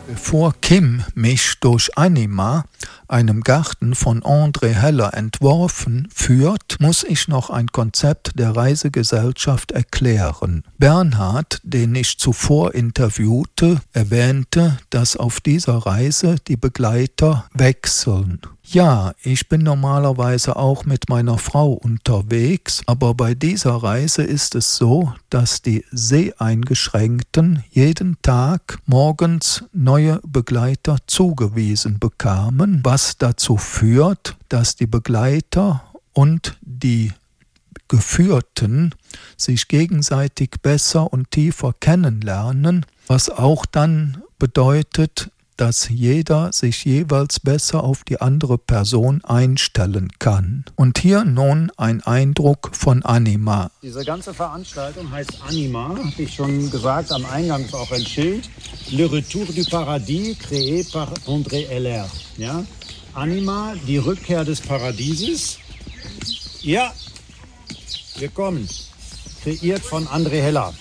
Bevor Kim mich durch Anima, einem Garten von André Heller, entworfen führt, muss ich noch ein Konzept der Reisegesellschaft erklären. Bernhard, den ich zuvor interviewte, erwähnte, dass auf dieser Reise die Begleiter wechseln. Ja, ich bin normalerweise auch mit meiner Frau unterwegs, aber bei dieser Reise ist es so, dass die Seheingeschränkten jeden Tag morgens neue Begleiter zugewiesen bekamen, was dazu führt, dass die Begleiter und die Geführten sich gegenseitig besser und tiefer kennenlernen, was auch dann bedeutet, dass jeder sich jeweils besser auf die andere Person einstellen kann. Und hier nun ein Eindruck von Anima. Diese ganze Veranstaltung heißt Anima, habe ich schon gesagt, am Eingang ist auch ein Schild. Le Retour du Paradis, créé par André Heller. Ja? Anima, die Rückkehr des Paradieses. Ja, wir kommen. Kreiert von André Heller.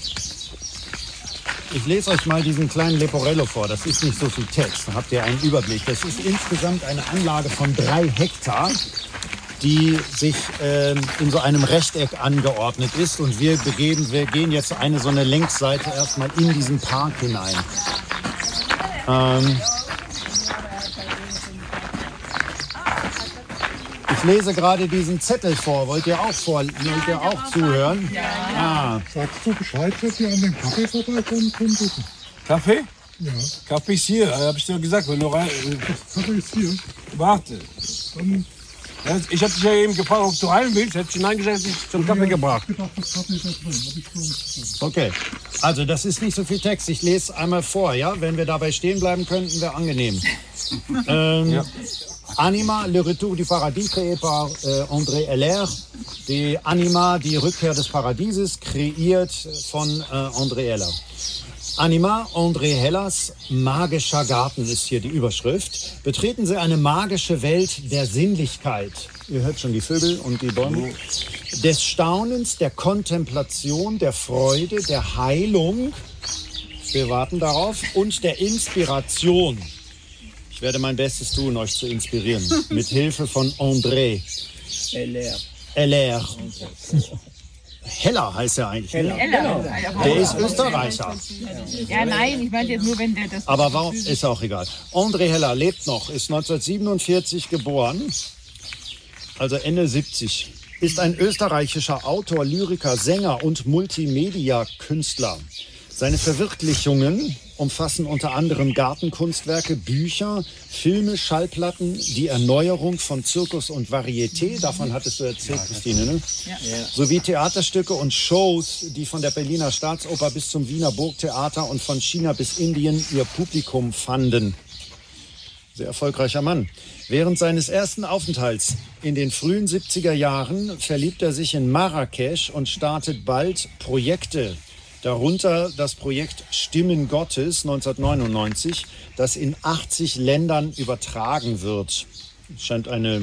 Ich lese euch mal diesen kleinen Leporello vor. Das ist nicht so viel Text. Da habt ihr einen Überblick. Das ist insgesamt eine Anlage von 3 Hektar, die sich in so einem Rechteck angeordnet ist. Und wir gehen jetzt so eine Längsseite erstmal in diesen Park hinein. Ich lese gerade diesen Zettel vor. Wollt ihr auch zuhören? Ja. Sagst du Bescheid, dass ihr an den Kaffee vorbeikommen könntet? Kaffee? Ja. Kaffee ist hier, hab ich dir gesagt. Wenn du rein... Kaffee ist hier. Warte. Dann Ich hab dich ja eben gefragt, ob du rein willst. Hätte ich hineingesetzt, dich zum Kaffee gebracht. ich gedacht, das Kaffee ist da drin. Hab ich schon. Okay, also das ist nicht so viel Text. Ich lese einmal vor, ja? Wenn wir dabei stehen bleiben könnten, wäre angenehm. Ja. Anima, Le Retour du Paradis, créé par André Heller. Die Anima, die Rückkehr des Paradieses, kreiert von André Heller. Anima, André Hellers magischer Garten ist hier die Überschrift. Betreten Sie eine magische Welt der Sinnlichkeit. Ihr hört schon die Vögel und die Bäume. Des Staunens, der Kontemplation, der Freude, der Heilung. Wir warten darauf. Und der Inspiration. Ich werde mein Bestes tun, euch zu inspirieren. Mit Hilfe von André Heller. Heller heißt er eigentlich. Heller. Der ist Österreicher. Ja, nein, ich meine jetzt nur, wenn der das... Aber warum, ist auch egal. André Heller lebt noch, ist 1947 geboren, also Ende 70. Ist ein österreichischer Autor, Lyriker, Sänger und Multimedia-Künstler. Seine Verwirklichungen umfassen unter anderem Gartenkunstwerke, Bücher, Filme, Schallplatten, die Erneuerung von Zirkus und Varieté, davon hattest du erzählt, Christine, ne? Ja. Sowie Theaterstücke und Shows, die von der Berliner Staatsoper bis zum Wiener Burgtheater und von China bis Indien ihr Publikum fanden. Sehr erfolgreicher Mann. Während seines ersten Aufenthalts in den frühen 70er Jahren verliebt er sich in Marrakesch und startet bald Projekte. Darunter das Projekt Stimmen Gottes 1999, das in 80 Ländern übertragen wird. Scheint eine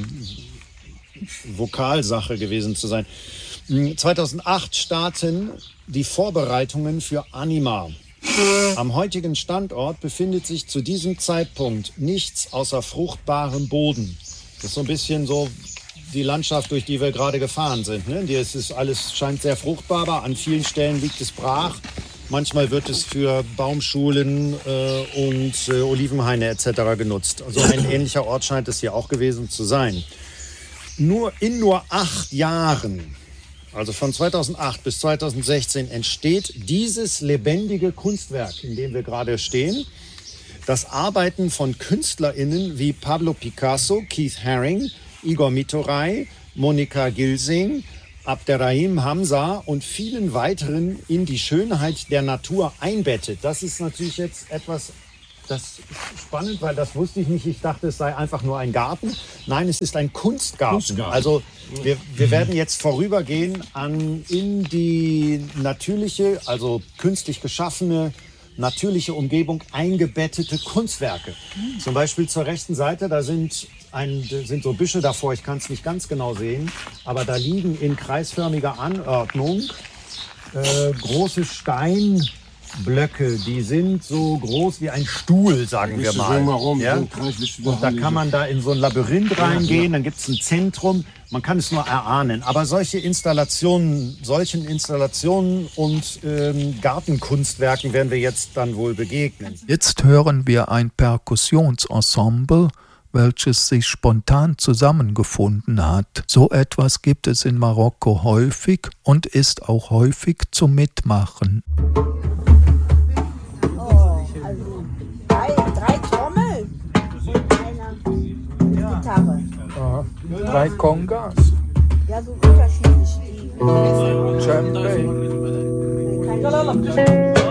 Vokalsache gewesen zu sein. 2008 starten die Vorbereitungen für Anima. Am heutigen Standort befindet sich zu diesem Zeitpunkt nichts außer fruchtbarem Boden. Das ist so ein bisschen so die Landschaft, durch die wir gerade gefahren sind. Ne? Alles scheint sehr fruchtbar, aber an vielen Stellen liegt es brach. Manchmal wird es für Baumschulen und Olivenhaine etc. genutzt. Also ein ähnlicher Ort scheint es hier auch gewesen zu sein. Nur 8 Jahren, also von 2008 bis 2016, entsteht dieses lebendige Kunstwerk, in dem wir gerade stehen. Das Arbeiten von KünstlerInnen wie Pablo Picasso, Keith Haring, Igor Mitoray, Monika Gilsing, Abderrahim Hamza und vielen weiteren in die Schönheit der Natur einbettet. Das ist natürlich jetzt etwas, das ist spannend, weil das wusste ich nicht. Ich dachte, es sei einfach nur ein Garten. Nein, es ist ein Kunstgarten. Also wir werden jetzt vorübergehen in die natürliche, also künstlich geschaffene, natürliche Umgebung eingebettete Kunstwerke. Zum Beispiel zur rechten Seite, da sind so Büsche davor, ich kann es nicht ganz genau sehen, aber da liegen in kreisförmiger Anordnung große Blöcke, die sind so groß wie ein Stuhl, sagen wir mal. Ja? Und da kann man da in so ein Labyrinth reingehen, dann gibt es ein Zentrum, man kann es nur erahnen. Aber solchen Installationen und Gartenkunstwerken werden wir jetzt dann wohl begegnen. Jetzt hören wir ein Perkussionsensemble, welches sich spontan zusammengefunden hat. So etwas gibt es in Marokko häufig und ist auch häufig zum Mitmachen. Oh, also drei Trommeln und eine Gitarre. Aha. 3 Kongas. Ja, so unterschiedlich. Djembe. Keine